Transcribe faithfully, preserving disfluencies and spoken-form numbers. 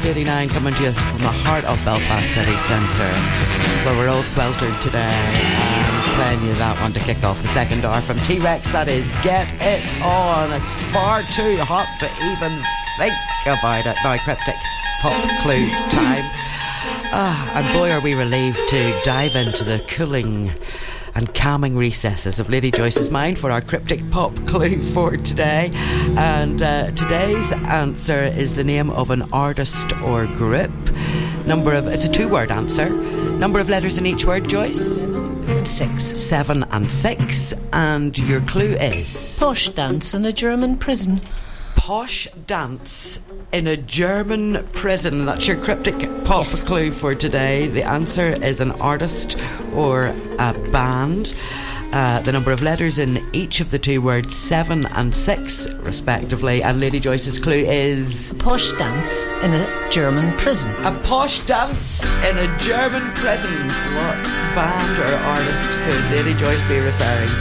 Belfast eighty-nine, coming to you from the heart of Belfast city centre, where we're all sweltered today, and playing you that one to kick off the second hour from T-Rex. That is Get It On. It's far too hot to even think about it. Now, cryptic pop clue time. Ah, and boy, are we relieved to dive into the cooling and calming recesses of Lady Joyce's mind for our cryptic pop clue for today. And uh, today's answer is the name of an artist or group. Number of, it's a two-word answer. Number of letters in each word, Joyce? Six. Seven and six. And your clue is? Posh dance in a German prison. Posh dance in a German prison. That's your cryptic pop yes. clue for today. The answer is an artist or a band. Uh, the number of letters in each of the two words, seven and six respectively. And Lady Joyce's clue is? A posh dance in a German prison. A posh dance in a German prison. What band or artist could Lady Joyce be referring